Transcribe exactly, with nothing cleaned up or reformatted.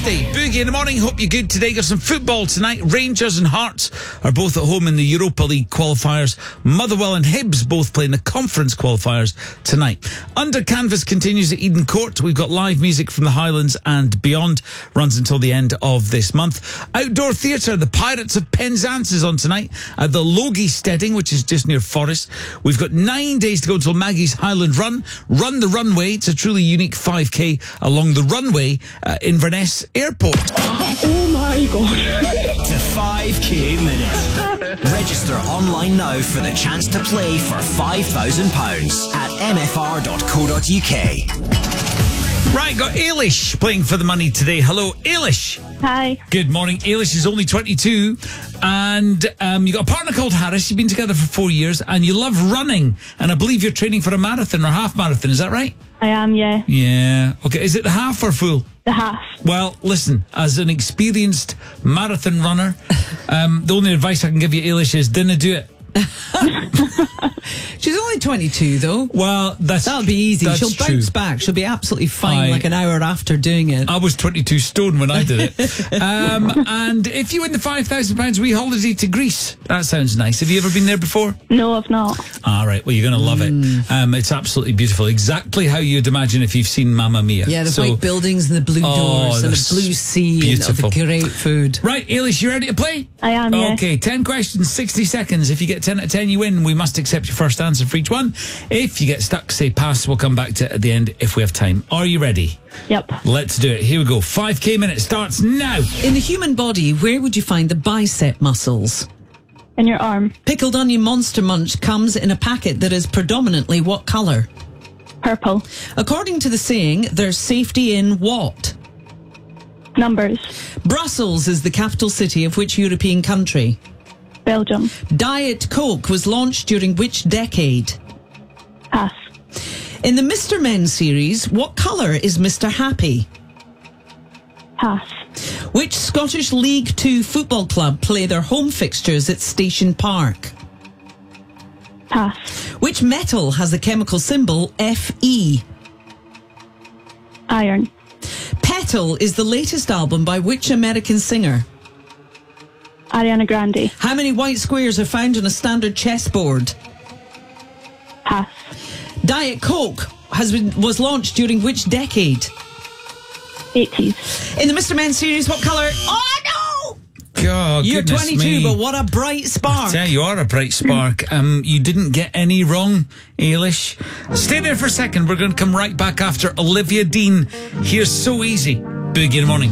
Thursday, Boogie in the morning. Hope you're good today. Got some football tonight. Rangers and Hearts are both at home in the Europa League qualifiers. Motherwell and Hibs both playing the conference qualifiers tonight. Under Canvas continues at Eden Court. We've got live music from the Highlands and beyond. Runs until the end of this month. Outdoor theatre, the Pirates of Penzance is on tonight at the Logie Steading, which is just near Forest. We've got nine days to go until Maggie's Highland Run. Run the Runway. It's a truly unique five K along the runway uh, in Inverness Airport. Oh my god. To five K minute. Register online now for the chance to play for five thousand pounds at m f r dot co dot u k. Right, got Ailish playing for the money today. Hello, Ailish. Hi. Good morning. Ailish is only twenty-two and um, you got a partner called Harris. You've been together for four years and you love running. And I believe you're training for a marathon or half marathon. Is that right? I am, yeah. Yeah. Okay, is it the half or full? The half. Well, listen, as an experienced marathon runner, um, the only advice I can give you, Ailish, is dinna do it. She's only twenty-two, though. Well, that's That'll be easy. That's She'll true. bounce back. She'll be absolutely fine I- like an hour after doing it. I was twenty-two stone when I did it. um, and if you win the five thousand pounds, we holiday to Greece. That sounds nice. Have you ever been there before? No, I've not. All right. Well, you're going to love Mm. it. Um, it's absolutely beautiful. Exactly how you'd imagine if you've seen Mamma Mia. Yeah, the So- white buildings and the blue Oh, doors and that's the blue sea beautiful. and the great food. Right, Ailish, you ready to play? I am, yeah. Okay, ten questions, sixty seconds. If you get ten out of ten, you win. We must accept your first answer for each one. If you get stuck, say pass. We'll come back to it at the end if we have time. Are you ready? Yep. Let's do it. Here we go. five K minute starts now. In the human body, where would you find the bicep muscles? In your arm. Pickled onion Monster Munch comes in a packet that is predominantly what colour? Purple. According to the saying, there's safety in what? Numbers. Brussels is the capital city of which European country? Belgium. Diet Coke was launched during which decade? Pass. In the Mister Men series, what colour is Mister Happy? Pass. Which Scottish League Two football club play their home fixtures at Station Park? Pass. Which metal has the chemical symbol Fe? Iron. Petal is the latest album by which American singer? Ariana Grande. How many white squares are found on a standard chessboard? Pass. Diet Coke has been, was launched during which decade? eighties. In the Mister Men series, what colour? Oh no! God, You're goodness twenty-two, me. but what a bright spark. Yeah, you are a bright spark. Um, you didn't get any wrong, Ailish. Stay there for a second. We're going to come right back after Olivia Dean. Here's So Easy. Boogie in the morning.